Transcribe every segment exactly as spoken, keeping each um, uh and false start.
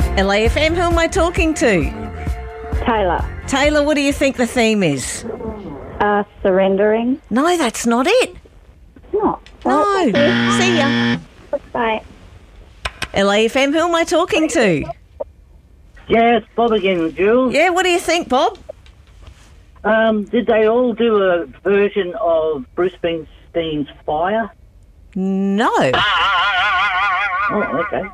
L A F M, who am I talking to? Taylor. Taylor, what do you think the theme is? Uh, surrendering. No, that's not it. Not. No. See ya. Bye. L A F M, who am I talking to? Yeah, it's Bob again, Jules. Yeah, what do you think, Bob? Um, did they all do a version of Bruce Springsteen's Fire? No. Oh, okay.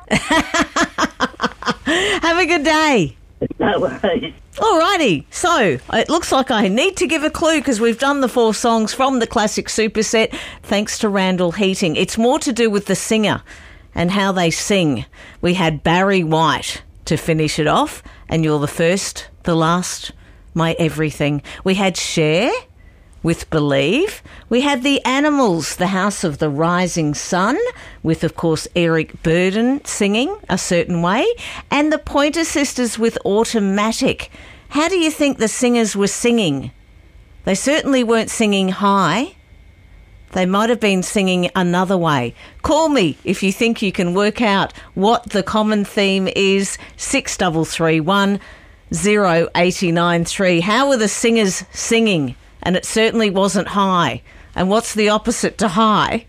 Have a good day. No worries. Alrighty, so it looks like I need to give a clue because we've done the four songs from the classic superset thanks to Randall Heating. It's more to do with the singer and how they sing. We had Barry White to finish it off, and you're the first, the last, my everything. We had Cher with Believe. We had the Animals, the House of the Rising Sun, with, of course, Eric Burdon singing A Certain Way, and the Pointer Sisters with Automatic. How do you think the singers were singing? They certainly weren't singing high. They might have been singing another way. Call me if you think you can work out what the common theme is. six three three one, zero eight nine three. How were the singers singing? And it certainly wasn't high. And what's the opposite to high?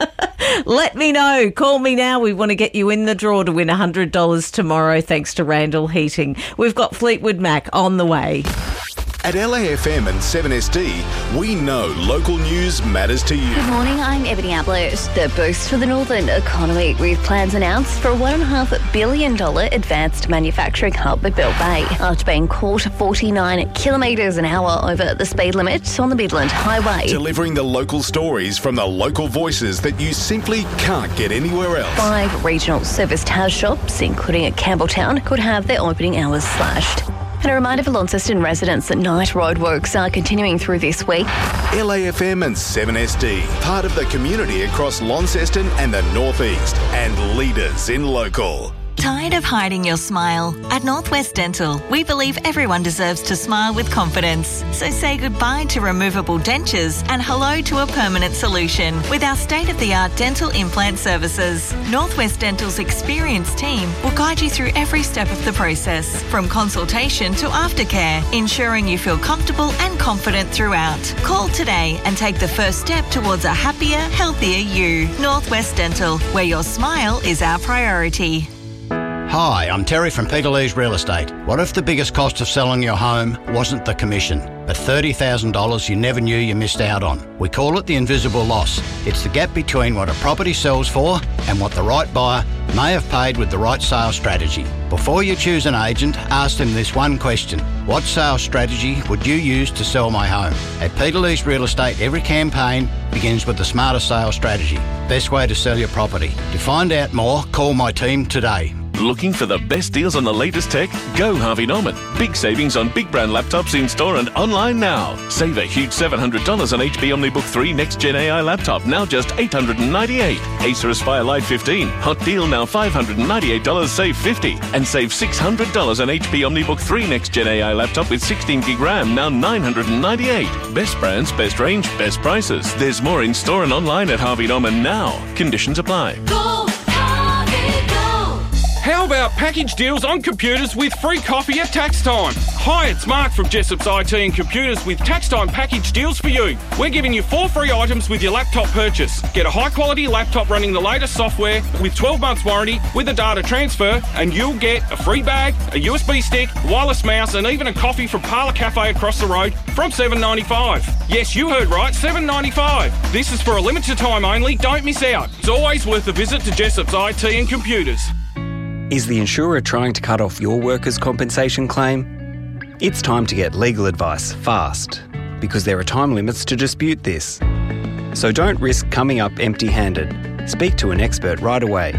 Let me know. Call me now. We want to get you in the draw to win one hundred dollars tomorrow thanks to Randall Heating. We've got Fleetwood Mac on the way. At L A F M and seven S D, we know local news matters to you. Good morning, I'm Ebony Ablett. The boost for the northern economy with plans announced for a one point five billion dollars advanced manufacturing hub at Bell Bay after being caught forty-nine kilometres an hour over the speed limit on the Midland Highway. Delivering the local stories from the local voices that you simply can't get anywhere else. Five regional service towel shops, including at Campbelltown, could have their opening hours slashed. And a reminder for Launceston residents that night roadworks are continuing through this week. L A F M and seven S D, part of the community across Launceston and the North East, and leaders in local. Tired of hiding your smile? At Northwest Dental, we believe everyone deserves to smile with confidence. So say goodbye to removable dentures and hello to a permanent solution with our state-of-the-art dental implant services. Northwest Dental's experienced team will guide you through every step of the process, from consultation to aftercare, ensuring you feel comfortable and confident throughout. Call today and take the first step towards a happier, healthier you. Northwest Dental, where your smile is our priority. Hi, I'm Terry from Peterlees Real Estate. What if the biggest cost of selling your home wasn't the commission, but thirty thousand dollars you never knew you missed out on? We call it the invisible loss. It's the gap between what a property sells for and what the right buyer may have paid with the right sales strategy. Before you choose an agent, ask them this one question. What sales strategy would you use to sell my home? At Peterlees Real Estate, every campaign begins with the smarter sales strategy. Best way to sell your property. To find out more, call my team today. Looking for the best deals on the latest tech? Go Harvey Norman. Big savings on big brand laptops in store and online now. Save a huge seven hundred dollars on H P OmniBook three Next Gen A I laptop, now just eight hundred ninety-eight dollars. Acer Aspire Lite fifteen, hot deal now five hundred ninety-eight dollars, save fifty dollars. And save six hundred dollars on H P OmniBook three Next Gen A I laptop with sixteen gig RAM, now nine hundred ninety-eight dollars. Best brands, best range, best prices. There's more in store and online at Harvey Norman now. Conditions apply. Go Harvey, go! How about package deals on computers with free coffee at tax time? Hi, it's Mark from Jessop's I T and Computers with tax time package deals for you. We're giving you four free items with your laptop purchase. Get a high quality laptop running the latest software with twelve months warranty with a data transfer, and you'll get a free bag, a U S B stick, wireless mouse, and even a coffee from Parlour Cafe across the road from seven dollars ninety-five. Yes, you heard right, seven dollars ninety-five. This is for a limited time only. Don't miss out. It's always worth a visit to Jessop's I T and Computers. Is the insurer trying to cut off your workers' compensation claim? It's time to get legal advice fast, because there are time limits to dispute this. So don't risk coming up empty-handed. Speak to an expert right away.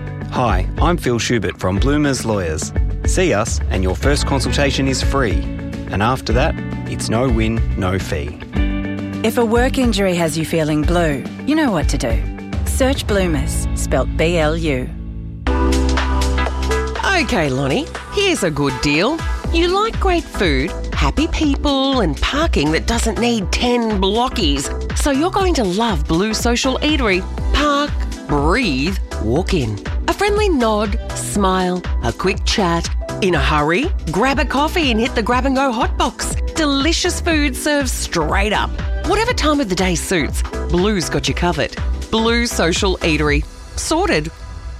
Hi, I'm Phil Schubert from Bloomers Lawyers. See us and your first consultation is free. And after that, it's no win, no fee. If a work injury has you feeling blue, you know what to do. Search Bloomers, spelt B L U. Okay, Lonnie, here's a good deal. You like great food, happy people and parking that doesn't need ten blockies. So you're going to love Blue Social Eatery. Park, breathe, walk in. A friendly nod, smile, a quick chat. In a hurry? Grab a coffee and hit the grab and go hot box. Delicious food served straight up. Whatever time of the day suits, Blue's got you covered. Blue Social Eatery. Sorted.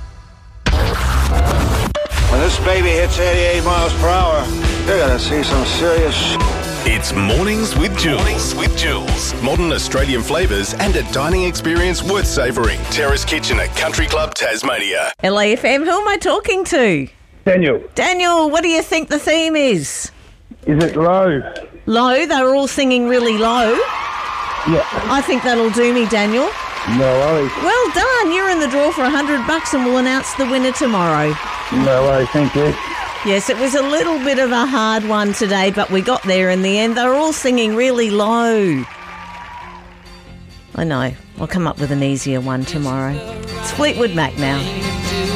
When this baby hits eighty-eight miles per hour, you're gonna see some serious shit. It's Mornings with Jules. Mornings with Jules. Modern Australian flavours and a dining experience worth savouring. Terrace Kitchen at Country Club Tasmania. L A F M, who am I talking to? Daniel. Daniel, what do you think the theme is? Is it low? Low? They were all singing really low? Yeah. I think that'll do me, Daniel. No worries. Well done. You're in the draw for one hundred bucks and we'll announce the winner tomorrow. No worries, thank you. Yes, it was a little bit of a hard one today, but we got there in the end. They were all singing really low. I know. I'll come up with an easier one tomorrow. It's Fleetwood Mac now.